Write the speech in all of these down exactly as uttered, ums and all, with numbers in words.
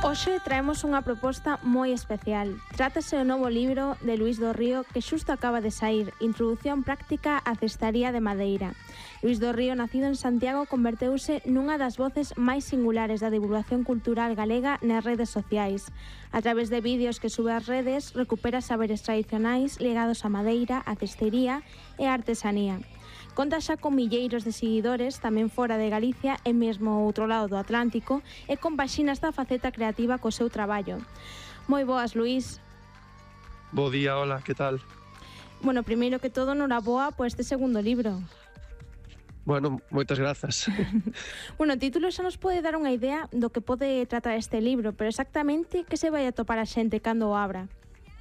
Hoxe traemos unha proposta moi especial. Trátase do novo libro de Luís do Río que xusto acaba de saír, Introdución práctica á cestaría de madeira. Luís do Río, nacido en Santiago, converteuse nunha das voces máis singulares da divulgación cultural galega nas redes sociais. A través de vídeos que sube ás redes, recupera saberes tradicionais ligados á madeira, á cestería e á artesanía. Conta xa con milleiros de seguidores tamén fora de Galicia e mesmo ao outro lado do Atlántico e compaxina esta faceta creativa co seu traballo. Moi boas, Luís. Bo día, hola, que tal? Bueno, primeiro que todo, noraboa por este segundo libro. Bueno, moitas grazas. Bueno, o título xa nos pode dar unha idea do que pode tratar este libro, pero exactamente que se vai a topar a xente cando o abra?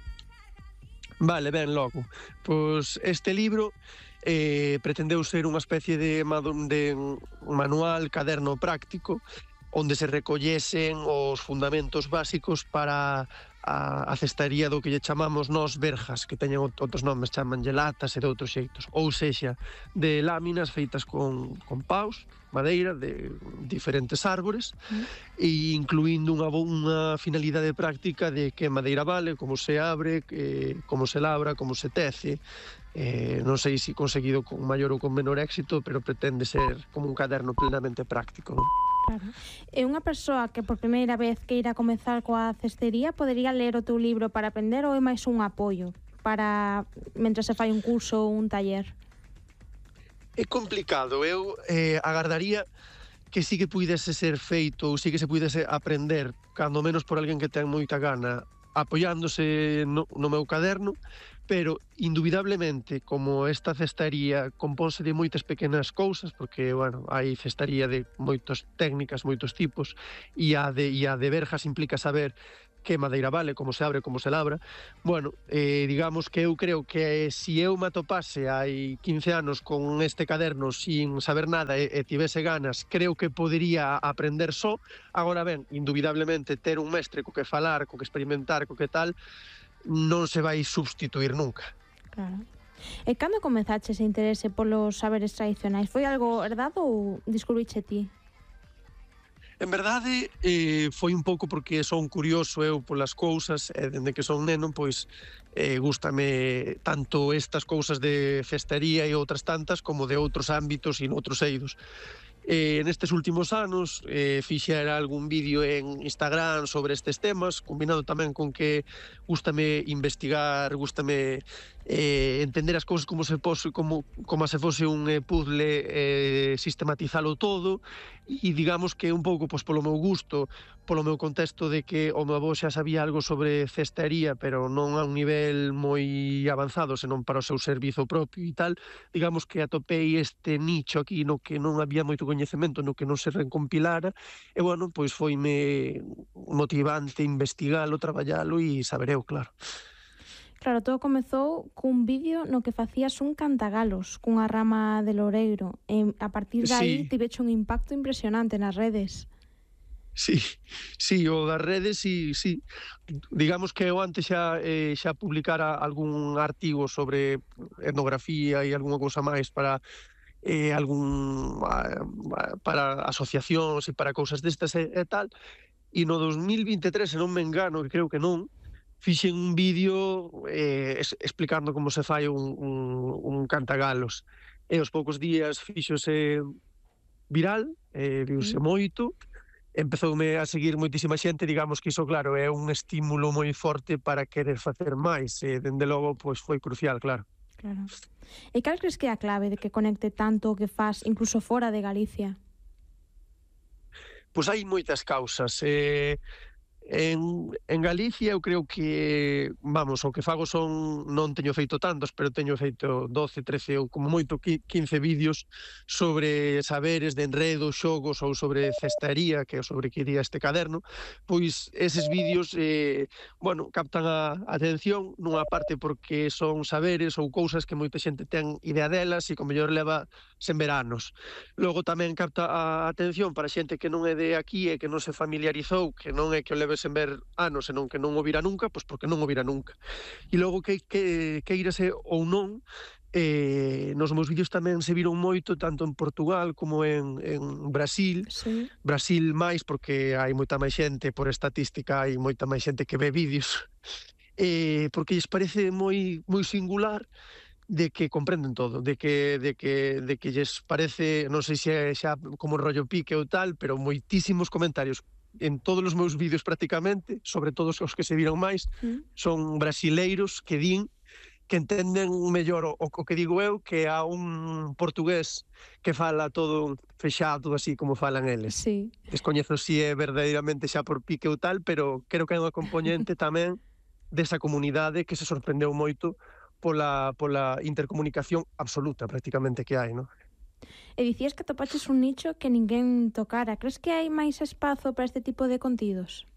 Vale, ben, logo. Pois este libro eh, pretendeu ser unha especie de, de manual, caderno práctico, onde se recollesen os fundamentos básicos para a, a cestaría do que lle chamamos nós verjas, que teñen outros nomes, chamanlle latas e de outros xeitos, ou sexa, de láminas feitas con, con paus, madeira, de diferentes árbores, mm. e incluindo unha, unha finalidade práctica de que madeira vale, como se abre, que, como se labra, como se tece. Eh, non sei se conseguido con maior ou con menor éxito, pero pretende ser como un caderno plenamente práctico, non? Claro. E unha persoa que por primeira vez queira comezar coa cestería podería ler o teu libro para aprender ou é máis un apoio para mentre se fai un curso ou un taller? É complicado, eu eh, agardaría que sí que puidese ser feito ou sí que se puidese aprender, cando menos por alguén que ten moita gana, apoiándose no, no meu caderno, pero indubidablemente, como esta cestaría compónse de moitas pequenas cousas, porque, bueno, hai cestaría de moitas técnicas, moitos tipos, e a de, e a de verjas implica saber que madeira vale, como se abre, como se labra. Bueno, eh, digamos que eu creo que se eu me atopase hai quince anos con este caderno sin saber nada e, e tivese ganas, creo que podería aprender só. Agora ben, indubidablemente, ter un mestre co que falar, co que experimentar, co que tal, non se vai substituir nunca. Claro. E cando comezaches ese interese polos saberes tradicionais? Foi algo herdado ou descubriche ti? En verdade, eh, foi un pouco porque son curioso eu polas cousas, e dende que son neno, pois, eh, gústame tanto estas cousas de cestería e outras tantas, como de outros ámbitos e noutros eidos. Eh, nestes últimos anos eh, fixera algún vídeo en Instagram sobre estes temas, combinado tamén con que gústame investigar, gústame eh, entender as cousas como se pose, como, como se fose un eh, puzzle, eh, sistematizalo todo, e digamos que un pouco pois, polo meu gusto, polo meu contexto de que o meu avó xa sabía algo sobre cestería, pero non a un nivel moi avanzado, senón para o seu servizo propio e tal, digamos que atopei este nicho aquí no que non había moito coñecemento, no que non se recompilara, e, bueno, pois foime motivante investigalo, traballalo e saber eu, claro. Claro, todo comezou cun vídeo no que facías un cantagalos cunha rama de loureiro e a partir de aí sí. Tiveche un impacto impresionante nas redes. Sí, sí, o das redes, sí, sí. Digamos que eu antes xa, eh, xa publicara algún artigo sobre etnografía e algunha cousa máis para eh, algún para asociacións e para cousas destas e, e tal, e no dos mil vinte e tres, se non me engano, que creo que non, fixen un vídeo eh, explicando como se fai un, un, un cantagalos. E aos poucos días fixose viral, eh, viuse moito, empezoume a seguir moitísima xente, digamos que iso, claro, é un estímulo moi forte para querer facer máis, e dende logo, pois, foi crucial, claro. Claro. E cal crees que é a clave de que conecte tanto o que faz, incluso fora de Galicia? Pois hai moitas causas, eh, En, en Galicia eu creo que, vamos, o que fago son, non teño feito tantos, pero teño feito doce, trece ou como moito quince vídeos sobre saberes de enredo, xogos ou sobre cestaría, que é sobre que iría este caderno. Pois eses vídeos, eh, bueno, captan a atención nunha parte porque son saberes ou cousas que moita xente ten idea delas e como mellor leva sen veranos. Logo tamén capta a atención para xente que non é de aquí e que non se familiarizou, que non é que o leve sen ver anos, senón que non o vira nunca, pois porque non o vira nunca. E logo que, que, que irase ou non, Eh, nos meus vídeos tamén se viron moito, tanto en Portugal como en, en Brasil. Sí. Brasil máis, porque hai moita máis xente, por estatística, hai moita máis xente que ve vídeos, eh, porque lles parece moi moi singular de que comprenden todo, de que de que de que lles parece, non sei se é xa como rollo pique ou tal, pero moitísimos comentarios en todos os meus vídeos prácticamente, sobre todos os que se viron máis, Mm. son brasileiros que din que entenden mellor o, o que digo eu que a un portugués que fala todo fechado así como falan eles. Sí. Descoñezo si é verdadeiramente xa por pique ou tal, pero creo que é unha componente tamén desa comunidade que se sorprendeu moito pola, pola intercomunicación absoluta prácticamente que hai, non? E dicías que atopaches un nicho que ninguén tocara. Crees que hai máis espazo para este tipo de contidos?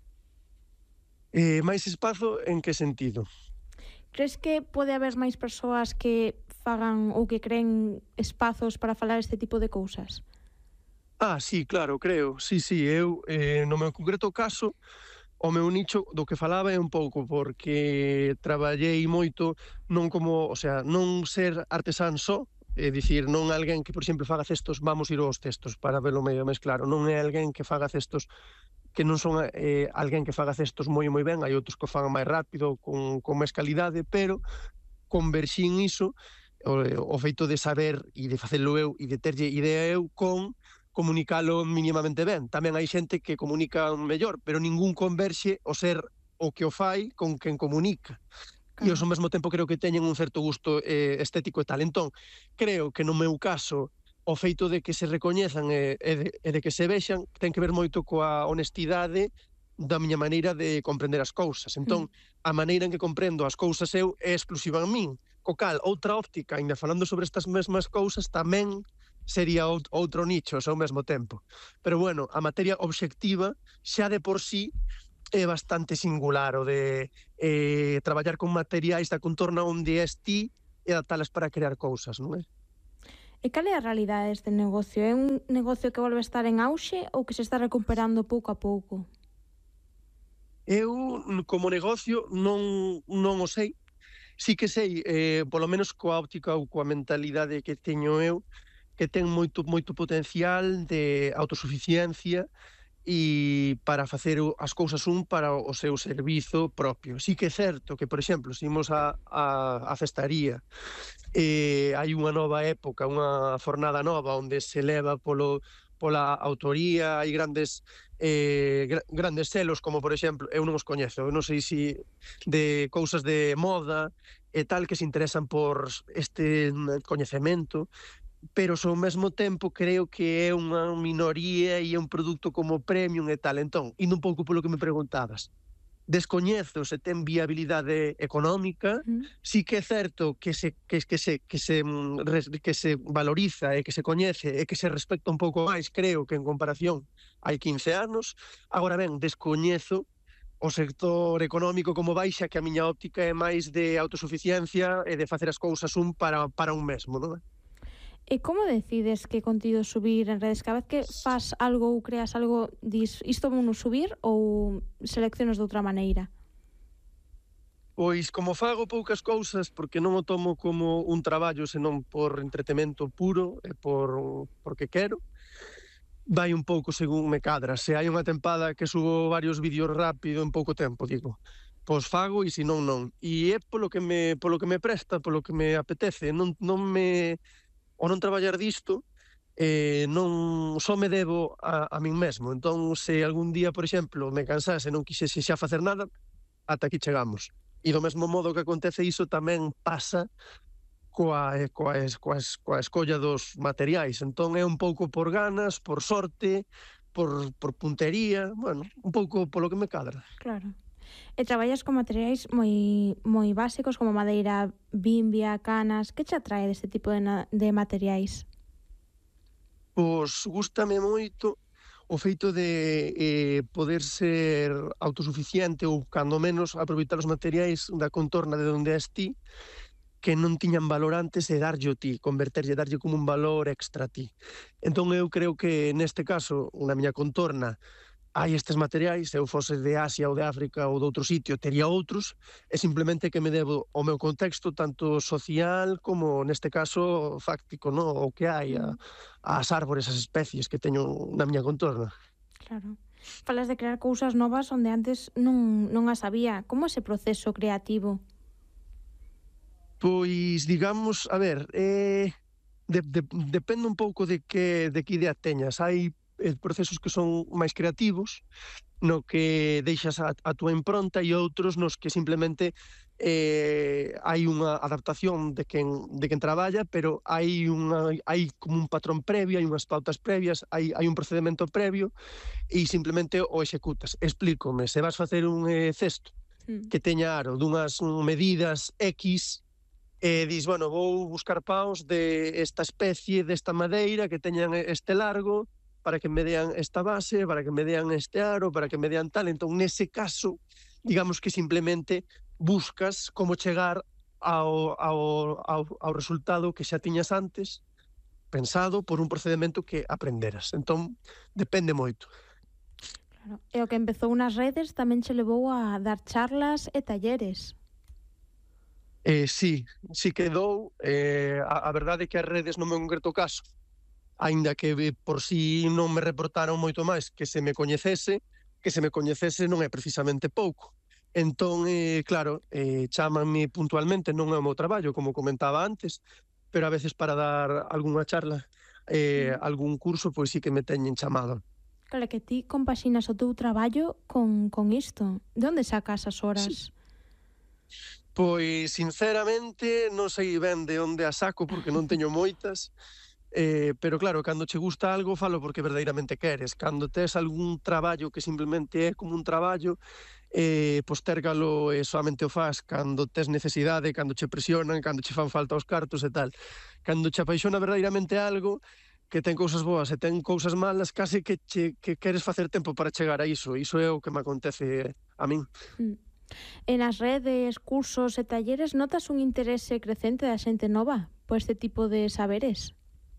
Eh, máis espazo en que sentido? Crees que pode haber máis persoas que fagan ou que creen espazos para falar este tipo de cousas? Ah, sí, claro, creo. Sí, sí, eu, eh, no meu concreto caso, o meu nicho do que falaba é un pouco porque traballei moito non como, o sea, non ser artesán só, é dicir, non alguén que, por exemplo, faga cestos, vamos ir aos cestos para verlo medio máis claro, non é alguén que faga cestos que non son eh, alguén que faga cestos moi moi ben, hai outros que o fagan máis rápido, con, con máis calidade, pero converxín iso, o, o feito de saber e de facelo eu e de terlle idea eu con comunicalo minimamente ben. Tamén hai xente que comunica mellor, pero ningún converxe o ser o que o fai con quen comunica. E ao Claro. mesmo tempo creo que teñen un certo gusto eh, estético e tal. Entón, creo que no meu caso o feito de que se recoñezan e, e, de, e de que se vexan ten que ver moito coa honestidade da miña maneira de comprender as cousas. Entón, Mm. a maneira en que comprendo as cousas eu é exclusiva en min. Co cal, outra óptica, ainda falando sobre estas mesmas cousas, tamén sería outro nicho ao mesmo tempo. Pero bueno, a materia obxectiva xa de por sí é bastante singular o de eh, traballar con materiais da contorna onde és ti e adaptalas para crear cousas, non é? E cal é a realidade deste negocio? É un negocio que volve a estar en auxe ou que se está recuperando pouco a pouco? Eu, como negocio, non, non o sei. Sí que sei, eh, polo menos coa óptica ou coa mentalidade que teño eu, que ten moito moito potencial de autosuficiencia e para facer as cousas un para o seu servizo propio. Sí que é certo que, por exemplo, se imos a, a, a festaría, eh, hai unha nova época, unha fornada nova onde se leva polo, pola autoría, hai grandes eh, gra, grandes selos, como por exemplo, eu non os coñezo, eu non sei si de cousas de moda e tal que se interesan por este coñecemento, pero ao mesmo tempo creo que é unha minoría e é un produto como premium e tal. Entón, indo un pouco polo que me preguntabas, descoñezo se ten viabilidade económica, Mm. sí que é certo que se, que, que se, que se, que se valoriza e que se coñece e que se respecta un pouco máis, creo, que en comparación hai quince anos. Agora ben, descoñezo o sector económico como baixa, que a miña óptica é máis de autosuficiencia e de facer as cousas un para, para un mesmo, non é? E como decides que contido subir en redes? Cada vez que fas algo ou creas algo, dis isto vou non subir ou seleccionas de outra maneira? Pois como fago poucas cousas, porque non o tomo como un traballo, senón por entretemento puro e por porque quero, vai un pouco según me cadra. Se hai unha tempada que subo varios vídeos rápido en pouco tempo, digo, pois fago e se non, non. E é polo que me, polo que me presta, polo que me apetece. Non, non me... O non traballar disto, eh, non só me debo a, a min mesmo. Entón, se algún día, por exemplo, me cansase e non quixese xa facer nada, ata aquí chegamos. E do mesmo modo que acontece iso tamén pasa coa, coa, coa, coa escolla dos materiais. Entón é un pouco por ganas, por sorte, por, por puntería, bueno, un pouco polo que me cadra. Claro. E traballas con materiais moi moi básicos como madeira bimbia, canas. Que che atrae deste tipo de, na, de materiais? Pois gústame moito o feito de eh, poder ser autosuficiente ou, cando menos, aproveitar os materiais da contorna de onde és ti, que non tiñan valor antes, e darlle o ti, converterlle, darlle como un valor extra a ti. Entón eu creo que neste caso, na miña contorna, hai estes materiais, se eu fose de Asia ou de África ou de outro sitio, tería outros, e simplemente que me debo ao meu contexto, tanto social como, neste caso, fáctico, no? O que hai, a, Mm, as árbores, as especies que teño na miña contorna. claro. Falas de crear cousas novas onde antes non, non as había. Como ese proceso creativo? Pois, digamos, a ver, eh, de, de, depende un pouco de que, de que idea teñas. Hai eh, procesos que son máis creativos, no que deixas a, a túa impronta, e outros nos que simplemente eh, hai unha adaptación de quen, de quen traballa, pero hai, unha, hai como un patrón previo, hai unhas pautas previas, hai, hai un procedimento previo e simplemente o executas. Explícome, se vas facer un eh, cesto Mm, que teña aro dunhas medidas X, e dis, bueno, vou buscar paus de esta especie, desta madeira, que teñan este largo, para que me dean esta base, para que me dean este aro, para que me dean tal. Entón, nese caso, digamos que simplemente buscas como chegar ao, ao, ao, ao resultado que xa tiñas antes, pensado por un procedimento que aprenderas. Entón, depende moito. claro. E o que empezou nas redes tamén che levou a dar charlas e talleres. Eh, sí, sí quedou. Eh, a, a verdade é que as redes, no meu concreto caso, aínda que eh, por si non me reportaron moito máis que se me coñecese, que se me coñecese non é precisamente pouco. Entón, eh, claro, eh, chámanme puntualmente, non é o meu traballo, como comentaba antes, pero a veces para dar algunha charla, eh, Mm. algún curso, pois sí que me teñen chamado. Claro, que ti compaxinas o teu traballo con, con isto. De onde sacas as Sí. horas? Pois, sinceramente, non sei ben de onde a saco, porque non teño moitas. Eh, pero claro, cando che gusta algo, falo porque verdadeiramente queres. Cando tes algún traballo que simplemente é como un traballo, eh, postérgalo e solamente o faz cando tes necesidade, cando che presionan, cando che fan falta os cartos e tal. Cando che apaixona verdadeiramente algo, que ten cousas boas e ten cousas malas, case que che que queres facer tempo para chegar a iso. Iso é o que me acontece a min. Mm. E nas redes, cursos e talleres notas un interese crecente da xente nova por este tipo de saberes?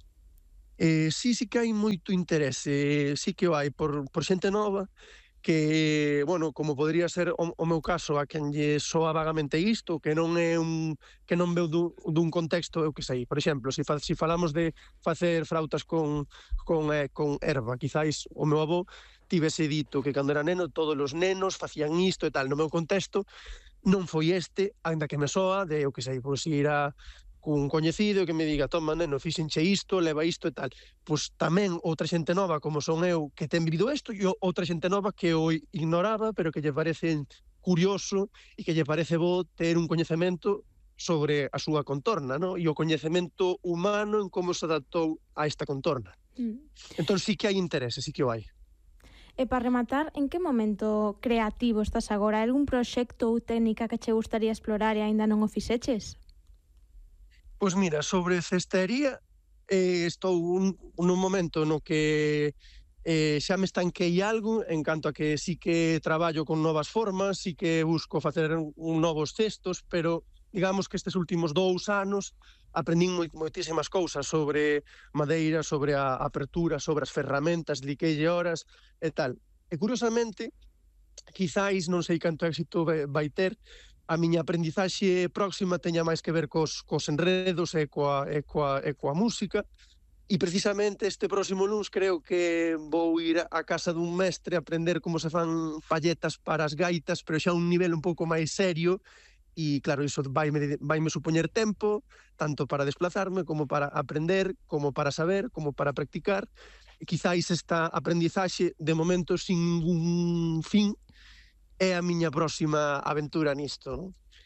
Eh, sí, sí que hai moito interese, sí que o hai por, por xente nova que, bueno, como podría ser o, o meu caso, a quen lle soa vagamente isto, que non é un que non veu dun, dun contexto, eu que sei, por exemplo, se, fa, se falamos de facer frautas con con eh, con erva, quizáis o meu avó tivese dito que cando era neno todos os nenos facían isto e tal. No meu contexto non foi este, aínda que me soa de, eu que sei, pois ir a cun coñecido que me diga, toma, neno, fíxenche isto, leva isto e tal. Pois tamén outra xente nova, como son eu, que ten vivido isto, e outra xente nova que o ignoraba, pero que lle parece curioso e que lle parece bo ter un coñecemento sobre a súa contorna, no? E o coñecemento humano en como se adaptou a esta contorna. Mm. Entón sí que hai interese, sí que o hai. E para rematar, en que momento creativo estás agora? Hai algún proxecto ou técnica que che gustaría explorar e aínda non o fixeches? Pois mira, sobre cestería, eh, estou un, nun momento no que eh, xa me estanquei algo en canto a que sí que traballo con novas formas, sí que busco facer un, un novos cestos, pero digamos que estes últimos dous anos aprendín moi, moitísimas cousas sobre madeira, sobre a apertura, sobre as ferramentas, dediqueille horas e tal. E curiosamente, quizáis non sei canto éxito vai ter, a miña aprendizaxe próxima teña máis que ver cos, cos enredos e coa, e, coa, e coa música, e precisamente este próximo luns creo que vou ir a casa dun mestre a aprender como se fan palletas para as gaitas, pero xa a un nivel un pouco máis serio, e claro, iso vaime, vaime supoñer tempo, tanto para desplazarme, como para aprender, como para saber, como para practicar, e quizáis esta aprendizaxe de momento sin ningún fin é a miña próxima aventura nisto, non?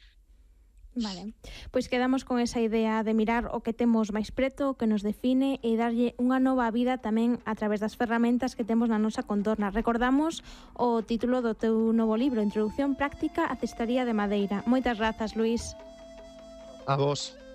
Vale, pois quedamos con esa idea de mirar o que temos máis preto, o que nos define e darlle unha nova vida tamén a través das ferramentas que temos na nosa contorna. Recordamos o título do teu novo libro, Introducción Práctica á Cestaría de Madeira. Moitas grazas, Luís. A vos.